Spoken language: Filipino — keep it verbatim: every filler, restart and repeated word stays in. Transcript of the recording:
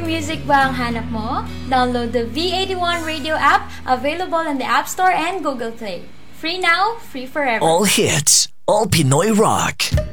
music ba ang hanap mo? Download the V eighty-one Radio app, available in the App Store and Google Play. Free now, free forever. All hits, all Pinoy rock.